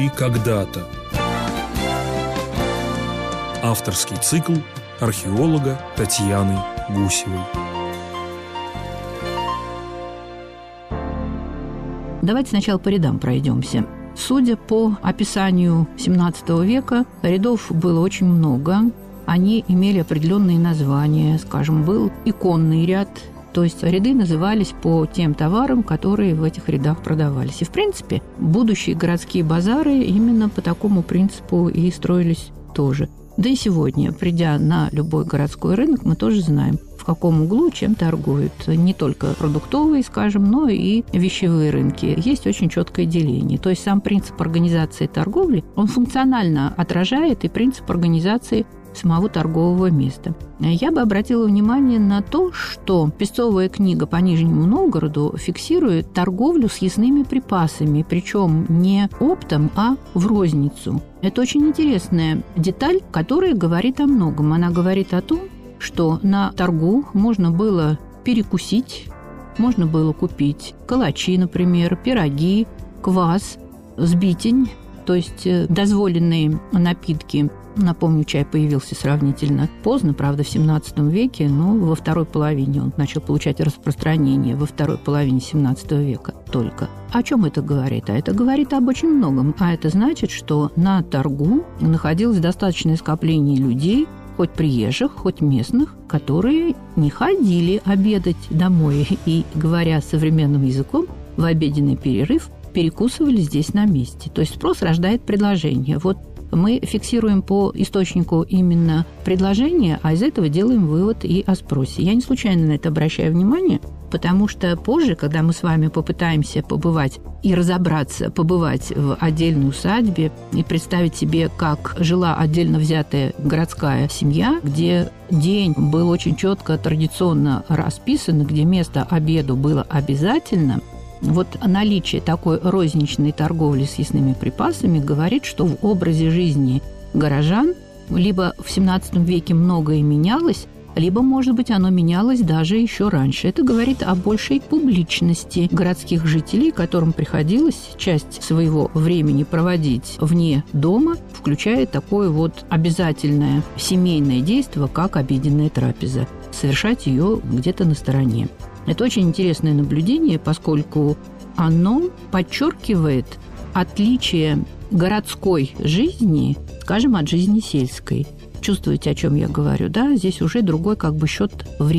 И когда-то. Авторский цикл археолога Татьяны Гусевой. Давайте сначала по рядам пройдемся. Судя по описанию XVII века, рядов было очень много. Они имели определенные названия. Скажем, был иконный ряд. То есть ряды назывались по тем товарам, которые в этих рядах продавались. И, в принципе, будущие городские базары именно по такому принципу и строились тоже. Да и сегодня, придя на любой городской рынок, мы тоже знаем, в каком углу чем торгуют. Не только продуктовые, скажем, но и вещевые рынки. Есть очень четкое деление. То есть сам принцип организации торговли, он функционально отражает и принцип организации самого торгового места. Я бы обратила внимание на то, что песцовая книга по Нижнему Новгороду фиксирует торговлю съестными припасами, причем не оптом, а в розницу. Это очень интересная деталь, которая говорит о многом. Она говорит о том, что на торгу можно было перекусить, можно было купить калачи, например, пироги, квас, сбитень, то есть дозволенные напитки. Напомню, чай появился сравнительно поздно, правда, в XVII веке, но во второй половине он начал получать распространение, во второй половине XVII века только. О чем это говорит? А это говорит об очень многом. А это значит, что на торгу находилось достаточное скопление людей, хоть приезжих, хоть местных, которые не ходили обедать домой и, говоря современным языком, в обеденный перерыв перекусывали здесь на месте. То есть спрос рождает предложение. Вот мы фиксируем по источнику именно предложение, а из этого делаем вывод и о спросе. Я не случайно на это обращаю внимание, потому что позже, когда мы с вами попытаемся побывать и разобраться, побывать в отдельной усадьбе и представить себе, как жила отдельно взятая городская семья, где день был очень четко традиционно расписан, где место обеду было обязательно, вот наличие такой розничной торговли съестными припасами говорит, что в образе жизни горожан либо в XVII веке многое менялось, либо, может быть, оно менялось даже еще раньше. Это говорит о большей публичности городских жителей, которым приходилось часть своего времени проводить вне дома, включая такое вот обязательное семейное действие, как обеденная трапеза, совершать ее где-то на стороне. Это очень интересное наблюдение, поскольку оно подчеркивает отличие городской жизни, скажем, от жизни сельской. Чувствуете, о чем я говорю, да? Здесь уже другой счет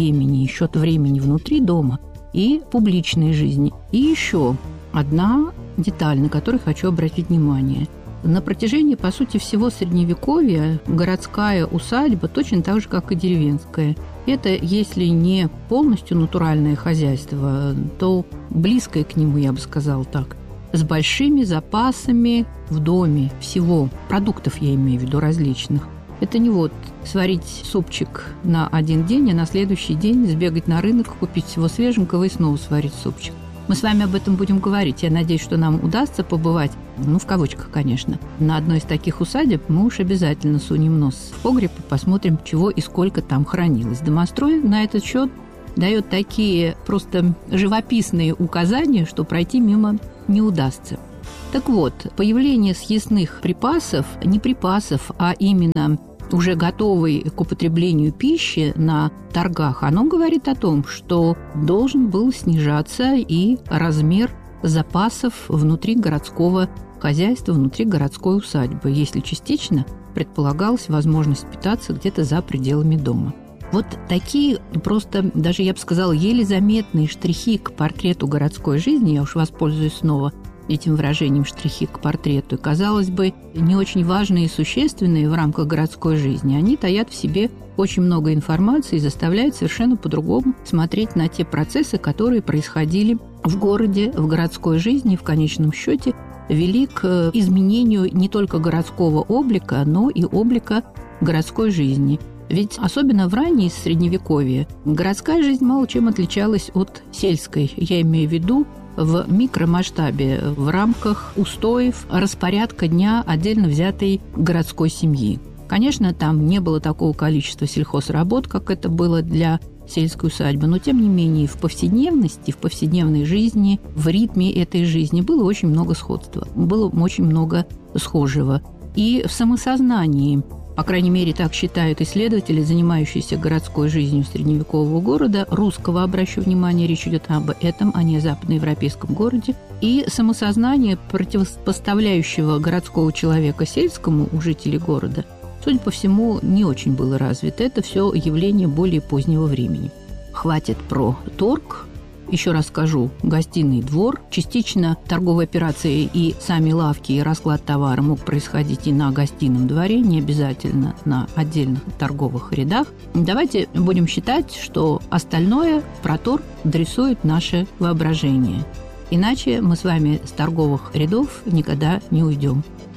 времени внутри дома и публичной жизни. И еще одна деталь, на которую хочу обратить внимание. На протяжении, по сути, всего Средневековья городская усадьба точно так же, как и деревенская. Это, если не полностью натуральное хозяйство, то близкое к нему, я бы сказала так, с большими запасами в доме всего, продуктов я имею в виду различных. Это не вот сварить супчик на один день, а на следующий день сбегать на рынок, купить всего свеженького и снова сварить супчик. Мы с вами об этом будем говорить. Я надеюсь, что нам удастся побывать, в кавычках, конечно, на одной из таких усадеб. Мы уж обязательно сунем нос в погреб и посмотрим, чего и сколько там хранилось. Домострой на этот счет дает такие просто живописные указания, что пройти мимо не удастся. Так вот, появление съестных припасов, не припасов, а именно уже готовой к употреблению пищи на торгах, оно говорит о том, что должен был снижаться и размер запасов внутри городского хозяйства, внутри городской усадьбы, если частично предполагалась возможность питаться где-то за пределами дома. Вот такие просто, даже я бы сказала, еле заметные штрихи к портрету городской жизни, я уж воспользуюсь снова этим выражением «штрихи к портрету», казалось бы, не очень важные и существенные в рамках городской жизни, они таят в себе очень много информации и заставляют совершенно по-другому смотреть на те процессы, которые происходили в городе, в городской жизни, в конечном счете вели к изменению не только городского облика, но и облика городской жизни. Ведь особенно в раннее Средневековье городская жизнь мало чем отличалась от сельской, я имею в виду в микромасштабе, в рамках устоев распорядка дня отдельно взятой городской семьи. Конечно, там не было такого количества сельхозработ, как это было для сельской усадьбы, но, тем не менее, в повседневности, в повседневной жизни, в ритме этой жизни было очень много сходства, было очень много схожего. И в самосознании, по крайней мере, так считают исследователи, занимающиеся городской жизнью средневекового города, русского, обращу внимание, речь идет об этом, а не о западноевропейском городе, и самосознание противопоставляющего городского человека сельскому у жителей города, судя по всему, не очень было развито. Это все явление более позднего времени. Хватит про торг. Еще раз скажу, гостиный двор. Частично торговые операции и сами лавки, и расклад товара мог происходить и на гостином дворе, не обязательно на отдельных торговых рядах. Давайте будем считать, что остальное про торг дрессует наше воображение. Иначе мы с вами с торговых рядов никогда не уйдем.